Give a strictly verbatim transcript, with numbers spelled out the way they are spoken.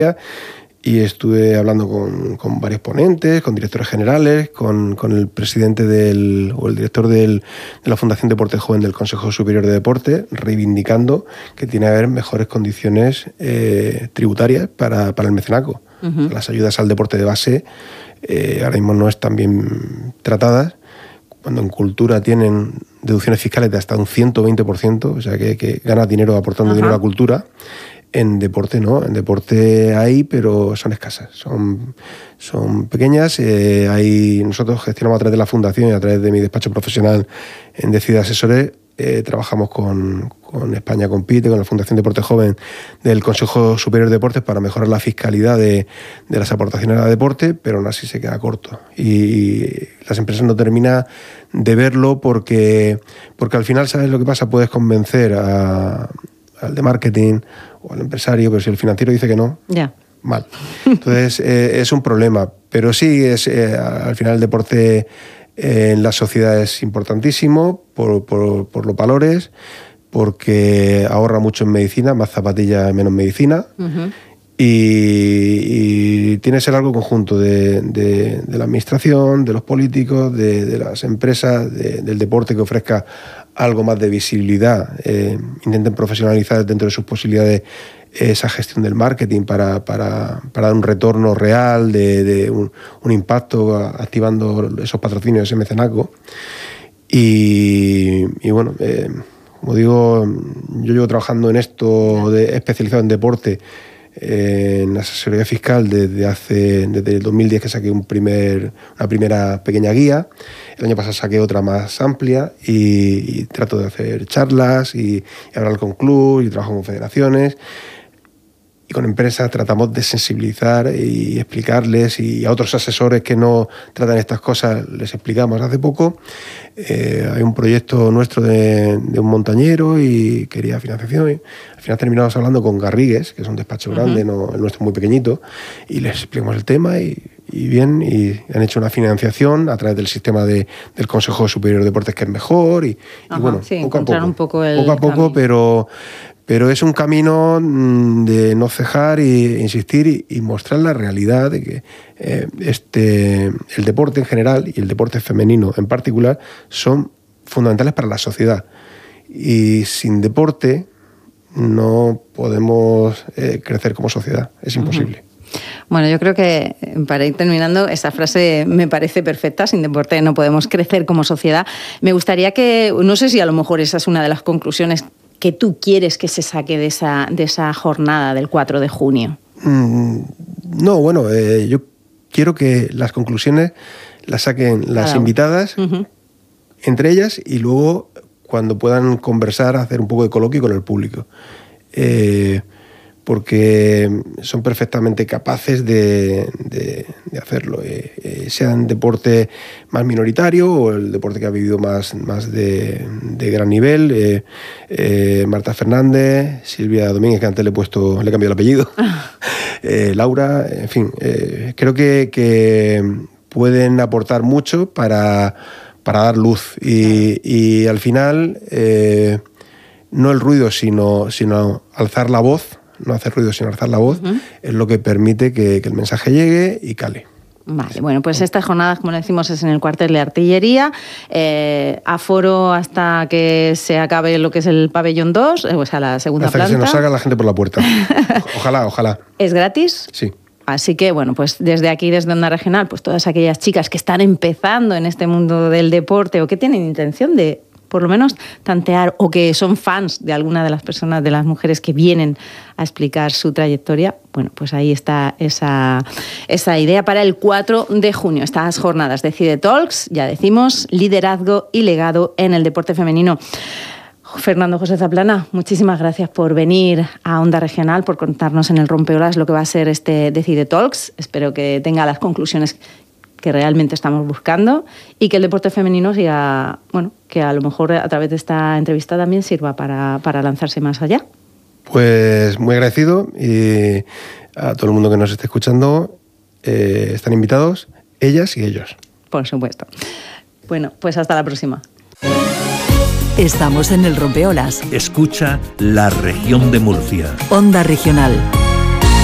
y estuve hablando con, con varios ponentes, con directores generales, con, con el presidente del, o el director del, de la Fundación Deporte Joven del Consejo Superior de Deporte, reivindicando que tiene que haber mejores condiciones eh, tributarias para, para el mecenazgo. Uh-huh. Las ayudas al deporte de base eh, ahora mismo no están bien tratadas, cuando en cultura tienen deducciones fiscales de hasta un ciento veinte por ciento, o sea que, que ganas dinero aportando uh-huh. dinero a la cultura. En deporte no, en deporte hay, pero son escasas, son, son pequeñas. Eh, hay, nosotros gestionamos a través de la Fundación y a través de mi despacho profesional en Decide Asesores, eh, trabajamos con, con España Compite, con la Fundación Deporte Joven del Consejo Superior de Deportes para mejorar la fiscalidad de, de las aportaciones al deporte, pero aún así se queda corto. Y las empresas no terminan de verlo porque, porque al final, ¿sabes lo que pasa? Puedes convencer a... al de marketing o al empresario, pero si el financiero dice que no, ya. mal. Entonces eh, es un problema, pero sí, es eh, al final el deporte eh, en la sociedad es importantísimo por, por, por los valores, porque ahorra mucho en medicina, más zapatillas, menos medicina, uh-huh. y, y tiene que ser algo conjunto de, de, de la administración, de los políticos, de, de las empresas, de, del deporte que ofrezca algo más de visibilidad, eh, intenten profesionalizar dentro de sus posibilidades esa gestión del marketing para, para, para dar un retorno real, de, de un, un impacto activando esos patrocinios, ese mecenazgo. Y, y bueno, eh, como digo, yo llevo trabajando en esto, de, especializado en deporte, eh, en asesoría fiscal desde hace desde el dos mil diez, que saqué un primer, una primera pequeña guía. El año pasado saqué otra más amplia y, y trato de hacer charlas y, y hablar con clubes y trabajo con federaciones. Y con empresas tratamos de sensibilizar y explicarles, y a otros asesores que no tratan estas cosas les explicamos. Hace poco eh, hay un proyecto nuestro de, de un montañero y quería financiación. Y al final terminamos hablando con Garrigues, que es un despacho uh-huh. grande, no, el nuestro es muy pequeñito, y les explicamos el tema y, y bien, y han hecho una financiación a través del sistema de, del Consejo Superior de Deportes, que es mejor, y, Ajá, y bueno, sí, poco a poco, un poco, el poco a poco, camino. pero... Pero es un camino de no cejar e insistir y, y mostrar la realidad de que eh, este, el deporte en general y el deporte femenino en particular son fundamentales para la sociedad. Y sin deporte no podemos eh, crecer como sociedad, es imposible. Uh-huh. Bueno, yo creo que para ir terminando, esa frase me parece perfecta. Sin deporte no podemos crecer como sociedad. Me gustaría que, no sé si a lo mejor esa es una de las conclusiones que tú quieres que se saque de esa, de esa jornada del cuatro de junio. Mm, no, bueno, eh, yo quiero que las conclusiones las saquen las Cada invitadas, uh-huh. entre ellas, y luego cuando puedan conversar, hacer un poco de coloquio con el público. Eh, porque son perfectamente capaces de, de, de hacerlo, eh, eh, sea en deporte más minoritario o el deporte que ha vivido más, más de, de gran nivel. Eh, eh, Marta Fernández, Silvia Domínguez, que antes le he puesto, le he cambiado el apellido, eh, Laura, en fin, eh, creo que, que pueden aportar mucho para, para dar luz y, y al final eh, no el ruido, sino, sino alzar la voz. No hacer ruido sino alzar la voz, uh-huh. es lo que permite que, que el mensaje llegue y cale. Vale, bueno, pues estas jornadas, como decimos, es en el cuartel de artillería, eh, aforo hasta que se acabe lo que es el pabellón dos, o sea, la segunda hasta planta. Hasta que se nos salga la gente por la puerta. Ojalá, ojalá. ¿Es gratis? Sí. Así que, bueno, pues desde aquí, desde Onda Regional, pues todas aquellas chicas que están empezando en este mundo del deporte o que tienen intención de, por lo menos, tantear, o que son fans de alguna de las personas, de las mujeres que vienen a explicar su trayectoria, bueno, pues ahí está esa, esa idea para el cuatro de junio. Estas jornadas Decide Talks, ya decimos, liderazgo y legado en el deporte femenino. Fernando José Zaplana, muchísimas gracias por venir a Onda Regional, por contarnos en el Rompeolas lo que va a ser este Decide Talks. Espero que tenga las conclusiones que realmente estamos buscando y que el deporte femenino siga, bueno, que a lo mejor a través de esta entrevista también sirva para, para lanzarse más allá. Pues muy agradecido, y a todo el mundo que nos esté escuchando, eh, están invitados ellas y ellos. Por supuesto. Bueno, pues hasta la próxima. Estamos en el Rompeolas. Escucha La Región de Murcia. Onda Regional.